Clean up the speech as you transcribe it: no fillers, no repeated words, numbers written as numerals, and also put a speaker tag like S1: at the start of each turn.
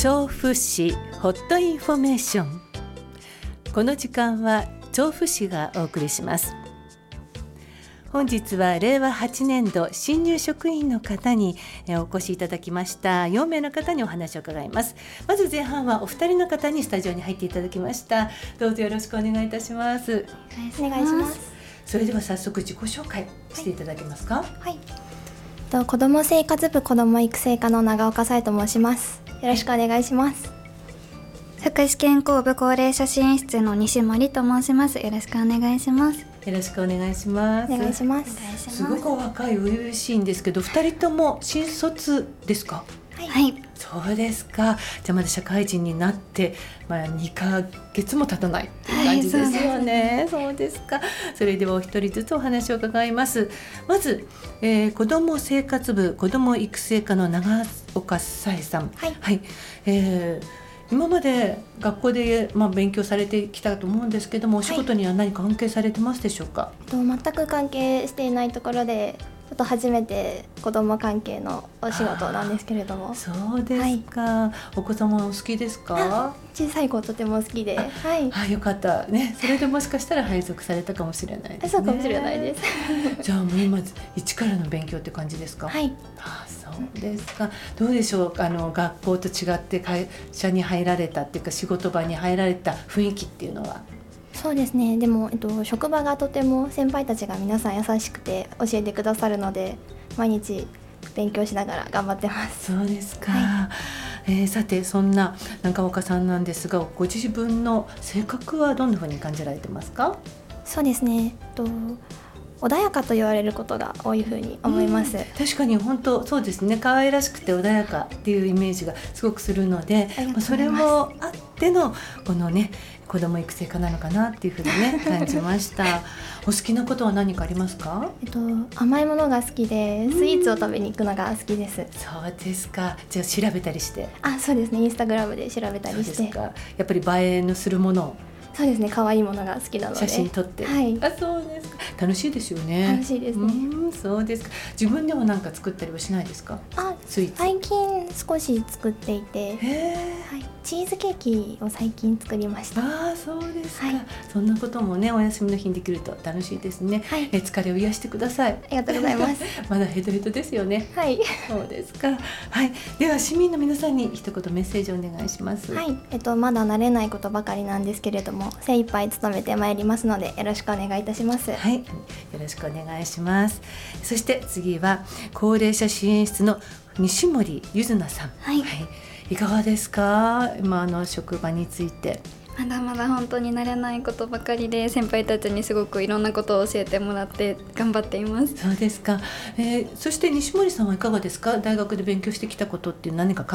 S1: 調布市ホットインフォメーション。この時間は調布市がお送りします。本日は令和8年度新入職員の方にお越しいただきました4名の方にお話を伺います。まず前半はお二人の方にスタジオに入っていただきました。どうぞよろしくお願いいたします。
S2: お願いします。
S1: それでは早速自己紹介していただけますか。
S2: はい、子ども生活部子ども育成課の長岡紗恵と申します。よろしくお願いします。
S3: 福祉健康部高齢者支援室の西森と申します。よろしくお願いします。
S1: よろしくお願いします。
S2: お願いします。
S1: すごく若い初々しいんですけど、2人とも新卒ですか？
S3: はい、
S1: そうですか。じゃあまだ社会人になって、2ヶ月も経たないっていう感じですよね。そうですか。それではお一人ずつお話を伺います。まず、子ども生活部子ども育成課の長岡紗恵さん。はい、今まで学校で、勉強されてきたと思うんですけども、お仕事には何か関係されてますでしょうか？
S2: 全く関係していないところで、ちょっと初めて子ども関係のお仕事なんですけれども。
S1: そうですか。お子様お好きですか？
S2: 小さい子とても好きで、
S1: よかったね。それでもしかしたら配属されたかもしれないですね。
S2: そうかもしれないです。
S1: じゃあもう今一からの勉強って感じですか？そうですか。どうでしょう。学校と違って会社に入られたっていうか、仕事場に入られた雰囲気っていうのは？
S2: そうですね。でも、職場がとても先輩たちが皆さん優しくて教えてくださるので、毎日勉強しながら頑張ってます。
S1: そうですか。さてそんな長岡さんなんですが、ご自分の性格はどんなふうに感じられてますか？
S2: そうですね。穏やかと言われることが多いふうに思います。
S1: 確かに本当そうですね。可愛らしくて穏やかっていうイメージがすごくするので、それもあってのこのね、子ども育成課なのかなっていうふうにね感じました。お好きなことは何かありますか？
S2: 甘いものが好きで、スイーツを食べに行くのが好きです。
S1: そうですか。じゃあ調べたりして。
S2: そうですね。インスタグラムで調べたりして。
S1: そうですか。やっぱり映えのするものを。
S2: そうですね。可愛いものが好きなので
S1: 写真撮って。そうですか。楽しいですよね。
S2: 楽しいですね。
S1: そうですか。自分でも何か作ったりはしないですか？スイーツ。
S2: 最近少し作っていて、チーズケーキを最近作りました。
S1: そうですか。そんなこともね、お休みの日にできると楽しいですね。疲れを癒してください。
S2: ありがとうございます。
S1: まだヘトヘトですよね。そうですか。では市民の皆さんに一言メッセージをお願いします。
S2: まだ慣れないことばかりなんですけれども、精一杯努めてまいりますので、よろしくお願いいたします。
S1: よろしくお願いします。そして次は高齢者支援室の西森ゆずなさん。いかがですか？今職場について。
S3: まだまだ本当に慣れないことばかりで、先輩たちにすごくいろんなことを教えてもらって頑張っています。
S1: そうですか。そして西森さんはいかがですか？大学で勉強してきたことって何か